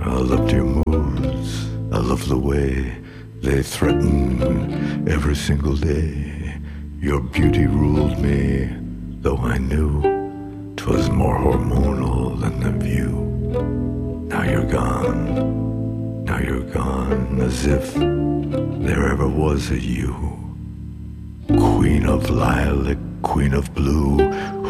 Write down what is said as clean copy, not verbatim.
I loved your moves, I loved the way they threatened every single day. Your beauty ruled me, though I knew 'twas more hormonal than the view. Now you're gone, now you're gone, as if there ever was a you. Queen of lilac, queen of blue,